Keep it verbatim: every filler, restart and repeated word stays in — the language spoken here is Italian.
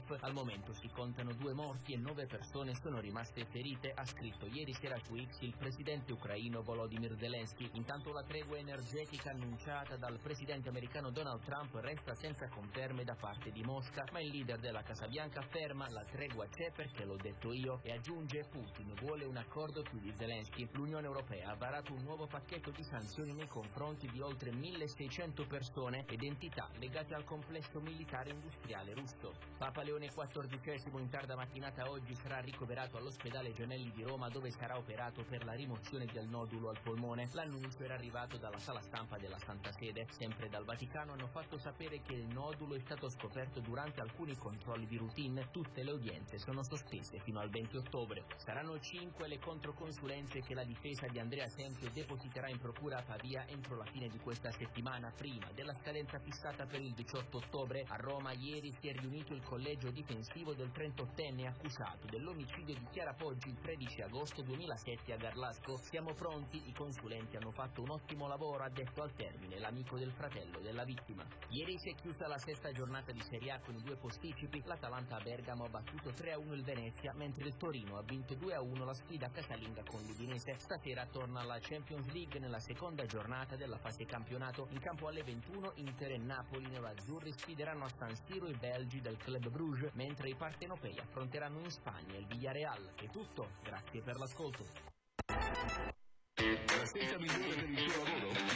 Kiev. Al momento si contano due morti e nove persone sono rimaste ferite, ha scritto ieri sera su X il presidente ucraino Volodymyr Zelensky. Intanto la tregua energetica annunciata dal presidente americano Donald Trump resta senza conferme da parte di Mosca, ma il leader della Casa Bianca afferma la tregua c'è perché l'ho detto io e aggiunge Putin vuole un accordo più di Zelensky. L'Unione Europea ha varato un nuovo pacchetto di sanzioni nei confronti di oltre milleseicento persone ed entità legate al complesso militare industriale russo. Papa Leone quattordicesimo in tarda mattinata oggi sarà ricoverato all'ospedale Gemelli di Roma, dove sarà operato per la rimozione del nodulo al polmone. L'annuncio era arrivato dalla sala stampa della Santa Sede. Sempre dal Vaticano hanno fatto sapere che il nodulo è stato scoperto durante alcuni controlli di routine. Tutte le udienze sono sospese fino al venti ottobre. Saranno cinque le controconsulenze che la difesa di Andrea Sempio depositerà in procura a Pavia entro la fine di questa settimana, prima della scadenza fissata per il diciotto ottobre. A Roma ieri si è riunito il collegio difensivo del trentottenne accusato dell'omicidio di Chiara Poggi il tredici agosto duemilasette a Garlasco. Siamo pronti, i consulenti hanno fatto un ottimo lavoro, ha detto al termine l'amico del fratello della vittima. Ieri si è chiusa la sesta giornata di Serie A con i due posticipi. L'Atalanta a Bergamo ha battuto tre a uno il Venezia, mentre il Torino ha vinto due a uno la sfida casalinga con l'Udinese. Stasera torna alla Champions League nella seconda giornata della fase campionato. In campo alle ventuno Inter e Napoli nerazzurri sfideranno a San Siro i belgi del Club Bruges, mentre i partenopei affronteranno in Spagna il Villarreal. È tutto, grazie per l'ascolto. La scelta migliore per il tuo lavoro?